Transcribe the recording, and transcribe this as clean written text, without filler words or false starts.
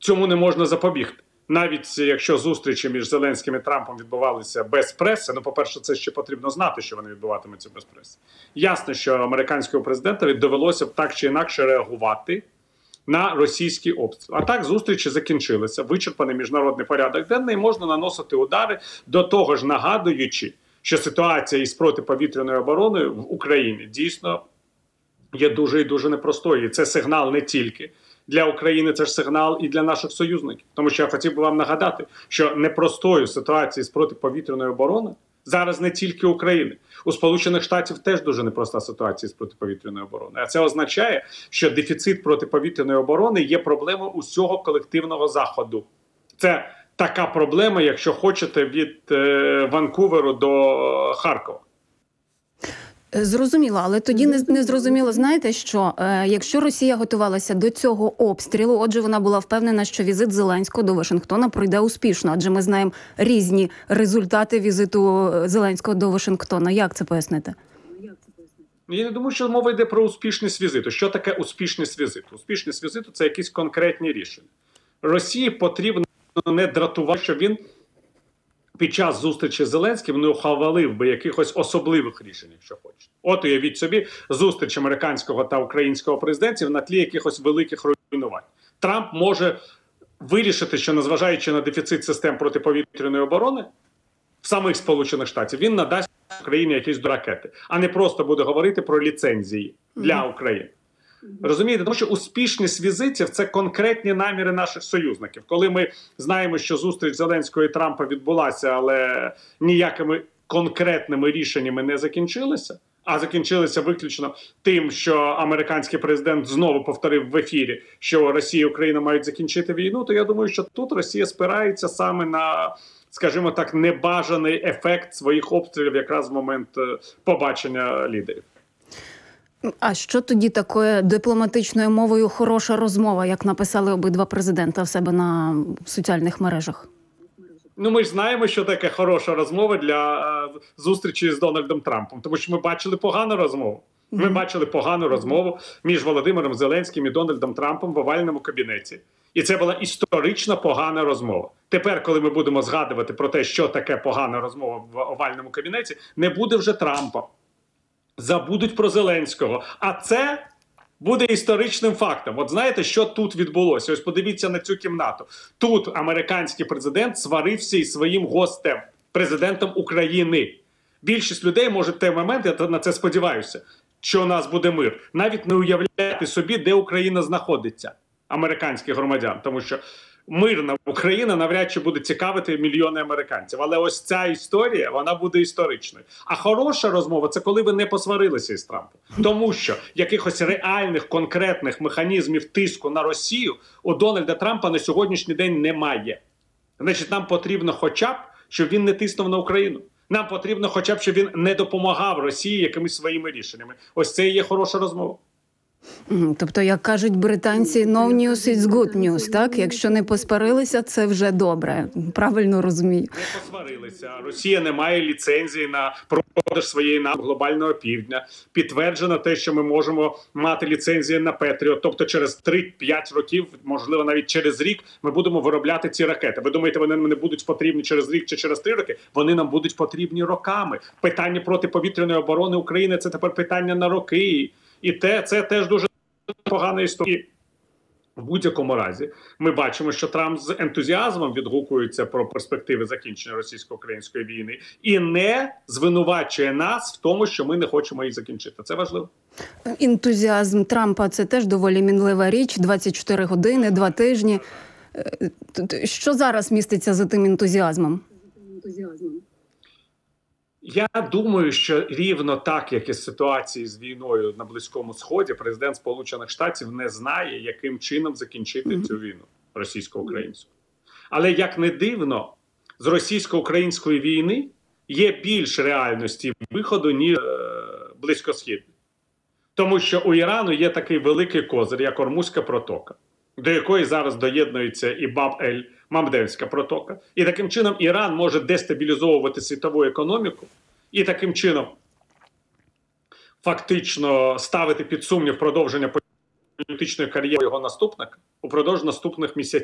Цьому не можна запобігти. Навіть якщо зустрічі між Зеленським і Трампом відбувалися без преси, ну, по-перше, це ще потрібно знати, що вони відбуватимуться без преси. Ясно, що американському президентові довелося б так чи інакше реагувати на російський обстріл. А так зустрічі закінчилися, вичерпаний міжнародний порядок денний, можна наносити удари, до того ж нагадуючи, що ситуація із протиповітряною обороною в Україні дійсно є дуже і дуже непростою. І це сигнал не тільки для України, це ж сигнал і для наших союзників. Тому що я хотів би вам нагадати, що непростою ситуацією з протиповітряною обороною зараз не тільки України. У Сполучених Штатів теж дуже непроста ситуація з протиповітряною обороною. А це означає, що дефіцит протиповітряної оборони є проблемою усього колективного Заходу. Це така проблема, якщо хочете, від Ванкуверу до Харкова. Зрозуміло, але тоді не зрозуміло, знаєте, що якщо Росія готувалася до цього обстрілу, отже, вона була впевнена, що візит Зеленського до Вашингтона пройде успішно, адже ми знаємо різні результати візиту Зеленського до Вашингтона. Як це пояснити? Я не думаю, що мова йде про успішність візиту. Що таке успішність візиту? Успішність візиту – це якісь конкретні рішення. Росії потрібно не дратувати, що він під час зустрічі з Зеленським не ухвалив би якихось особливих рішень, якщо хочете. От уявіть собі зустріч американського та українського президентів на тлі якихось великих руйнувань. Трамп може вирішити, що незважаючи на дефіцит систем протиповітряної оборони в самих Сполучених Штатів, він надасть Україні якісь ракети, а не просто буде говорити про ліцензії для України. Розумієте, тому що успішність візитів – це конкретні наміри наших союзників. Коли ми знаємо, що зустріч Зеленського і Трампа відбулася, але ніякими конкретними рішеннями не закінчилися, а закінчилися виключно тим, що американський президент знову повторив в ефірі, що Росія і Україна мають закінчити війну, то я думаю, що тут Росія спирається саме на, скажімо так, небажаний ефект своїх обстрілів якраз в момент побачення лідерів. А що тоді такою дипломатичною мовою хороша розмова, як написали обидва президента в себе на соціальних мережах? Ну, ми ж знаємо, що таке хороша розмова для зустрічі з Дональдом Трампом, тому що ми бачили погану розмову. Ми бачили погану розмову між Володимиром Зеленським і Дональдом Трампом в овальному кабінеті. І це була історично погана розмова. Тепер, коли ми будемо згадувати про те, що таке погана розмова в овальному кабінеті, не буде вже Трампа. Забудуть про Зеленського. А це буде історичним фактом. От знаєте, що тут відбулося? Ось подивіться на цю кімнату. Тут американський президент сварився із своїм гостем, президентом України. Більшість людей може в той момент, я на це сподіваюся, що у нас буде мир, навіть не уявляти собі, де Україна знаходиться, американських громадян. Тому що мирна Україна навряд чи буде цікавити мільйони американців. Але ось ця історія, вона буде історичною. А хороша розмова – це коли ви не посварилися із Трампом. Тому що якихось реальних, конкретних механізмів тиску на Росію у Дональда Трампа на сьогоднішній день немає. Значить, нам потрібно хоча б, щоб він не тиснув на Україну. Нам потрібно хоча б, щоб він не допомагав Росії якимись своїми рішеннями. Ось це і є хороша розмова. Тобто, як кажуть британці, no news is good news, так? Якщо не посварилися, це вже добре. Правильно розумію. Не посварилися. Росія не має ліцензії на продаж своєї нафти глобального півдня. Підтверджено те, що ми можемо мати ліцензії на Петріот. Тобто через 3-5 років, можливо навіть через рік, ми будемо виробляти ці ракети. Ви думаєте, вони нам не будуть потрібні через рік чи через 3 роки? Вони нам будуть потрібні роками. Питання протиповітряної оборони України – це тепер питання на роки. І це теж дуже погана історія. В будь-якому разі ми бачимо, що Трамп з ентузіазмом відгукується про перспективи закінчення російсько-української війни і не звинувачує нас в тому, що ми не хочемо її закінчити. Це важливо. Ентузіазм Трампа – це теж доволі мінлива річ. 24 години, 2 тижні. Що зараз міститься за тим ентузіазмом? Я думаю, що рівно так, як і з ситуації з війною на Близькому Сході, президент Сполучених Штатів не знає, яким чином закінчити цю війну російсько-українську. Але, як не дивно, з російсько-української війни є більш реальності виходу, ніж близькосхідної. Тому що у Ірану є такий великий козир, як Ормузька протока, до якої зараз доєднується і Баб-ель-Мамдебська протока. І таким чином Іран може дестабілізовувати світову економіку і таким чином фактично ставити під сумнів продовження політичної кар'єри його наступника упродовж наступних місяців.